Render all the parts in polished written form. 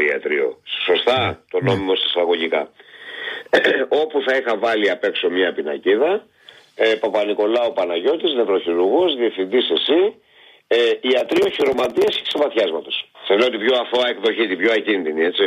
ιατρείο. Σωστά, το νόμιμο εισαγωγικά. Όπου θα είχα βάλει απ' έξω μια πινακίδα, Παπα-Νικολάου Παναγιώτης, νευροχειρουργός, διευθυντής εσύ, ιατρείο χειρομαντίας και ξεματιάσματος. Θέλω την πιο αθώα εκδοχή, την πιο ακίνδυνη, έτσι.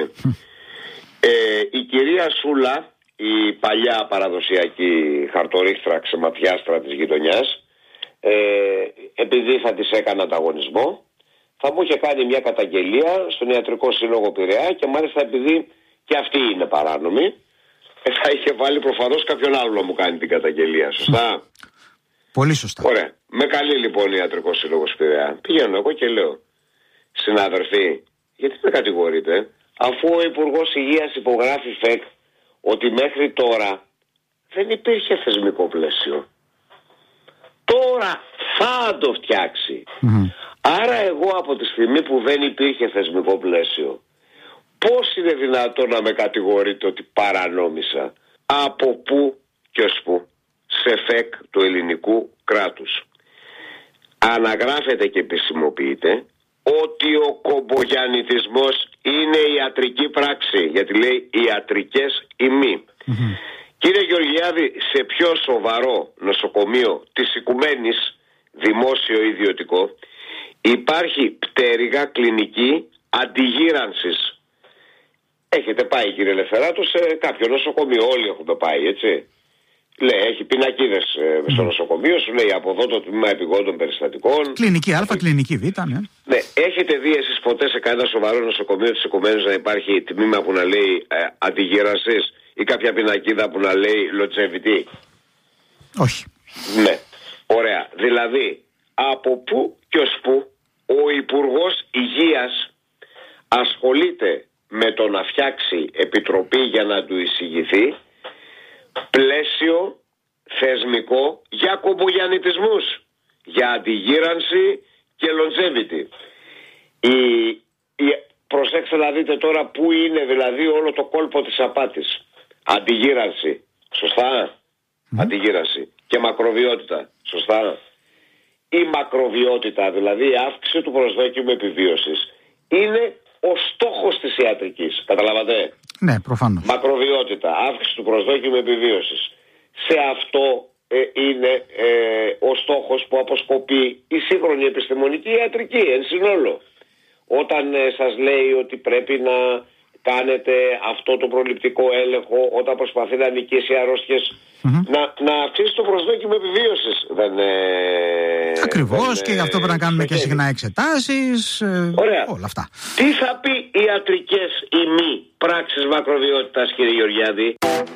Η κυρία Σούλα, η παλιά παραδοσιακή χαρτορίχτρα ξεματιάστρα της γειτονιάς, επειδή θα της έκανα ανταγωνισμό, θα μου είχε κάνει μια καταγγελία στον Ιατρικό Σύλλογο Πειραιά και μάλιστα επειδή και αυτή είναι παράνομη, θα είχε βάλει προφανώς κάποιον άλλο να μου κάνει την καταγγελία. Σωστά. Πολύ σωστά. Ωραία. Με καλεί λοιπόν Ιατρικό Σύλλογος Πειραιά. Πηγαίνω εγώ και λέω, συναδελφοί, γιατί με κατηγορείτε, αφού ο Υπουργός Υγείας υπογράφει ΦΕΚ ότι μέχρι τώρα δεν υπήρχε θεσμικό πλαίσιο. Τώρα θα το φτιάξει. Άρα εγώ από τη στιγμή που δεν υπήρχε θεσμικό πλαίσιο, πώς είναι δυνατόν να με κατηγορείτε ότι παρανόμησα? Από πού και ως πού? Σε ΦΕΚ του ελληνικού κράτους αναγράφεται και επισημοποιείται ότι ο κομπογιαννητισμός είναι ιατρική πράξη, γιατί λέει ιατρικές ημί. Κύριε Γεωργιάδη, σε πιο σοβαρό νοσοκομείο της Οικουμένης, δημόσιο ιδιωτικό, υπάρχει πτέρυγα κλινική αντιγύρανσης. Έχετε πάει, κύριε Ελευθεράτο, σε κάποιο νοσοκομείο? Όλοι έχουμε πάει, έτσι. Λέει, έχει πινακίδες στο νοσοκομείο, σου λέει από εδώ το τμήμα επιγόντων περιστατικών. Κλινική Α, κλινική Β, ναι. Ναι, έχετε δει εσείς ποτέ σε κανένα σοβαρό νοσοκομείο της Οικουμένης να υπάρχει τμήμα που να λέει αντιγύρανσης ή κάποια πινακίδα που να λέει longevity? Όχι. Ναι, ωραία. Δηλαδή, από πού και ως πού ο Υπουργός Υγείας ασχολείται με το να φτιάξει επιτροπή για να του εισηγηθεί πλαίσιο θεσμικό για κομπογιαννητισμούς, για αντιγύρανση και longevity. Προσέξτε να δείτε τώρα πού είναι δηλαδή όλο το κόλπο της απάτης. Αντιγύρανση, σωστά. Αντιγύρανση και μακροβιότητα, σωστά. Η μακροβιότητα, δηλαδή η αύξηση του προσδόκιμου επιβίωσης, είναι ο στόχος της ιατρικής. Καταλαβαίνετε? Ναι, προφανώς. Μακροβιότητα, αύξηση του προσδόκιμου επιβίωσης. Σε αυτό είναι ο στόχος που αποσκοπεί η σύγχρονη επιστημονική ιατρική εν συνόλο. Όταν σας λέει ότι πρέπει να κάνετε αυτό το προληπτικό έλεγχο, όταν προσπαθεί να νικήσει αρρώστιες, να αυξήσει το προσδόκιμο επιβίωσης. Ακριβώς, και γι' αυτό πρέπει να κάνουμε και συχνά εξετάσεις. Ωραία. Όλα αυτά. Τι θα πει ιατρικές ή μη πράξεις μακροβιότητας, κύριε Γεωργιάδη?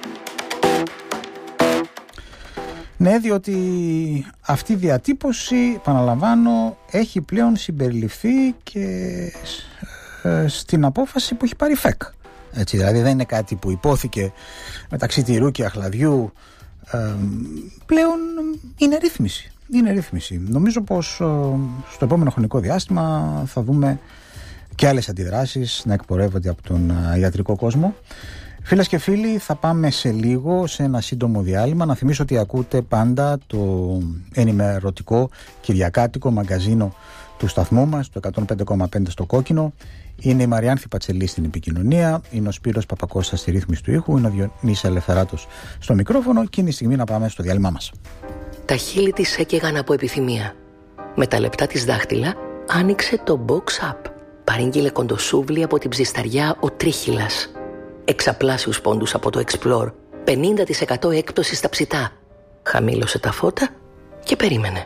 Ναι, διότι αυτή η διατύπωση, επαναλαμβάνω, έχει πλέον συμπεριληφθεί και στην απόφαση που έχει πάρει ΦΕΚ. Έτσι, δηλαδή δεν είναι κάτι που υπόθηκε μεταξύ τυρού και αχλαδιού. Πλέον είναι ρύθμιση. Είναι ρύθμιση. Νομίζω πως στο επόμενο χρονικό διάστημα θα δούμε και άλλες αντιδράσεις να εκπορεύονται από τον ιατρικό κόσμο. Φίλες και φίλοι, θα πάμε σε λίγο σε ένα σύντομο διάλειμμα. Να θυμίσω ότι ακούτε πάντα το ενημερωτικό κυριακάτικο μαγκαζίνο του σταθμού μας, το 105,5 στο κόκκινο. Είναι η Μαριάνθη Πατσελή στην επικοινωνία, είναι ο Σπύρος Παπακώστας στη ρύθμιση του ήχου, είναι ο Διονύσης Ελευθεράτος στο μικρόφωνο και είναι η στιγμή να πάμε στο διάλειμμά μας. Τα χείλη της έκαιγαν από επιθυμία. Με τα λεπτά της δάχτυλα άνοιξε το Box Up. Παρήγγειλε κοντοσούβλι από την ψισταριά ο Τρίχυλας. Εξαπλάσιους πόντους από το Explore. 50% έκπτωση στα ψητά. Χαμήλωσε τα φώτα και περίμενε.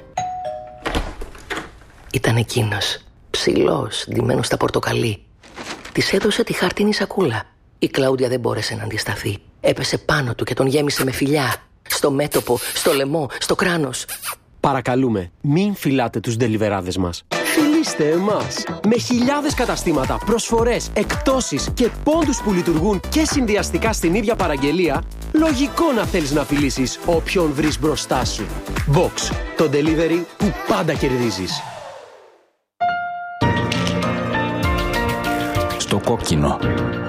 Ήταν εκείνος, ψηλός, ντυμένος στα πορτοκαλί. Της έδωσε τη χάρτινη σακούλα. Η Κλάουδια δεν μπόρεσε να αντισταθεί. Έπεσε πάνω του και τον γέμισε με φιλιά. Στο μέτωπο, στο λαιμό, στο κράνος. Παρακαλούμε, μην φυλάτε τους ντελιβεράδες μας. Φιλήστε εμάς. Με χιλιάδες καταστήματα, προσφορές, εκπτώσεις και πόντους που λειτουργούν και συνδυαστικά στην ίδια παραγγελία, λογικό να θέλεις να φιλήσεις όποιον βρεις μπροστά σου. Box, το delivery που πάντα κερδίζεις. Στο κόκκινο.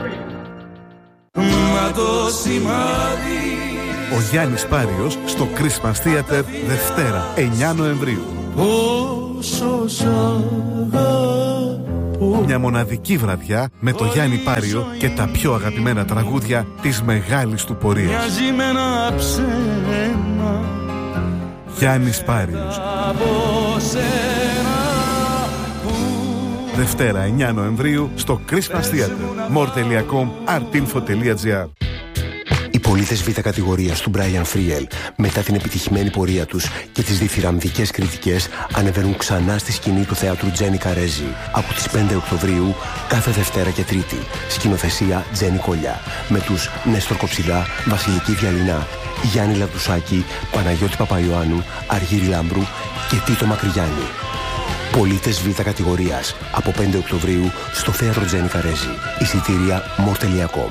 Μα το σημάδι. Ο Γιάννης Πάριος στο Christmas Theater Δευτέρα, 9 Νοεμβρίου. Πόσο σ' αγαπώ. Μια μοναδική βραδιά με το Γιάννη Πάριο και τα πιο αγαπημένα τραγούδια της μεγάλης του πορείας. Γιάννης Πάριος. Δευτέρα 9 Νοεμβρίου στο Christmas Theater. more.com, artinfo.gr. Οι πολίτες Β' κατηγορίας του Brian Friel, μετά την επιτυχημένη πορεία τους και τις διθυραμβικές κριτικές, ανεβαίνουν ξανά στη σκηνή του θεάτρου Τζένι Καρέζη από τις 5 Οκτωβρίου κάθε Δευτέρα και Τρίτη. Σκηνοθεσία Τζένι Κολιά, με τους Νέστορ Κοψιδά, Βασιλική Διαλυνά, Γιάννη Λατουσάκη, Παναγιώτη Παπαϊωάννου, Αργύρη Λάμπρου και Τίτο Μακρυγιάννη. Πολίτες Β' κατηγορίας από 5 Οκτωβρίου στο θέατρο Τζένι Καρέζη. Εισιτήρια more.com.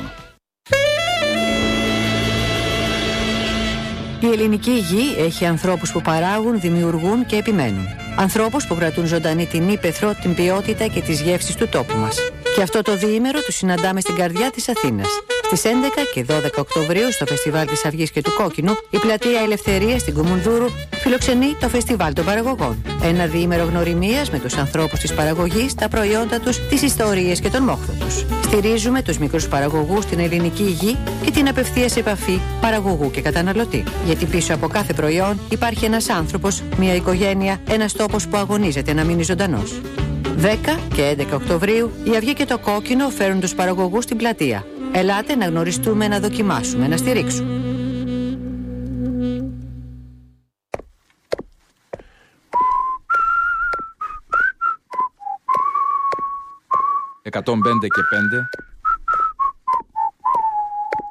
Η ελληνική γη έχει ανθρώπους που παράγουν, δημιουργούν και επιμένουν. Ανθρώπους που κρατούν ζωντανή την ύπαιθρο, την ποιότητα και τις γεύσεις του τόπου μας. Και αυτό το διήμερο τους συναντάμε στην καρδιά της Αθήνας. Στις 11 και 12 Οκτωβρίου στο Φεστιβάλ της Αυγής και του Κόκκινου, η Πλατεία Ελευθερίας στην Κουμουνδούρου φιλοξενεί το Φεστιβάλ των Παραγωγών. Ένα διήμερο γνωριμίας με τους ανθρώπους της παραγωγής, τα προϊόντα τους, τις ιστορίες και τον μόχθο τους. Στηρίζουμε τους μικρούς παραγωγούς στην ελληνική γη και την απευθείας επαφή παραγωγού και καταναλωτή. Γιατί πίσω από κάθε προϊόν υπάρχει ένας άνθρωπος, μια οικογένεια, ένας τόπος που αγωνίζεται να μείνει ζωντανός. 10 και 11 Οκτωβρίου η Αυγή και το Κόκκινο φέρουν τους παραγωγούς στην πλατεία. Ελάτε να γνωριστούμε, να δοκιμάσουμε, να στηρίξουμε. 105 και 5